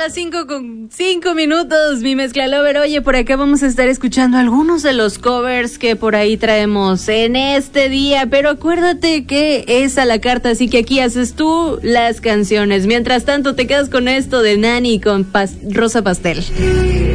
las 5:05, mi mezcla lover. Oye, por acá vamos a estar escuchando algunos de los covers que por ahí traemos en este día, pero acuérdate que es a la carta, así que aquí haces tú las canciones. Mientras tanto, te quedas con esto de Nani con Rosa Pastel.